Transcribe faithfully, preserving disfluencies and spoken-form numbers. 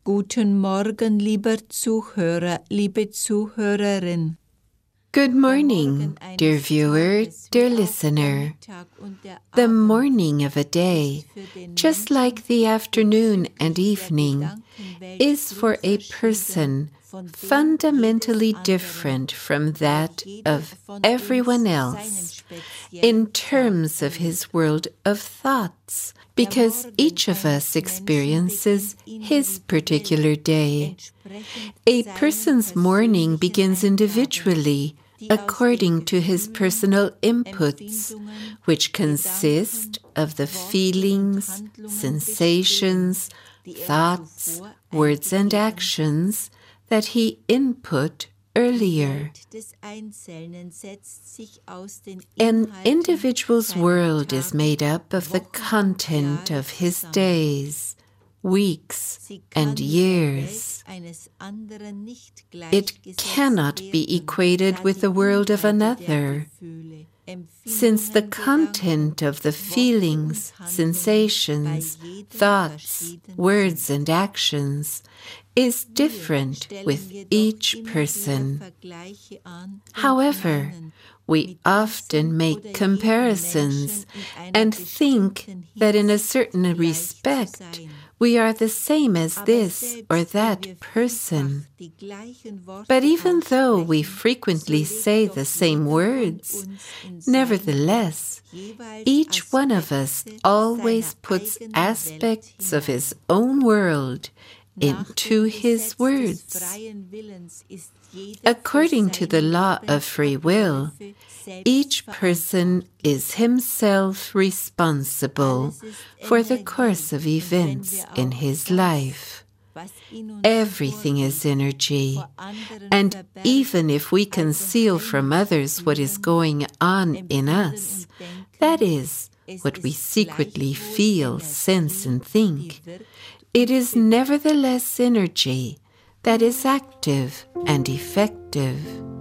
Guten Morgen, lieber Zuhörer, liebe Zuhörerin. Good morning, dear viewer, dear listener. The morning of a day, just like the afternoon and evening, is for a person fundamentally different from that of everyone else in terms of his world of thoughts, because each of us experiences his particular day. A person's morning begins individually, according to his personal inputs, which consist of the feelings, sensations, thoughts, words, and actions that he input earlier. An individual's world is made up of the content of his days, weeks, and years. It cannot be equated with the world of another, since the content of the feelings, sensations, thoughts, words, and actions is different with each person. However, we often make comparisons and think that in a certain respect we are the same as this or that person. But even though we frequently say the same words, nevertheless, each one of us always puts aspects of his own world into his words. According to the law of free will, each person is himself responsible for the course of events in his life. Everything is energy, and even if we conceal from others what is going on in us, that is, what we secretly feel, sense, and think, it is nevertheless energy that is active and effective.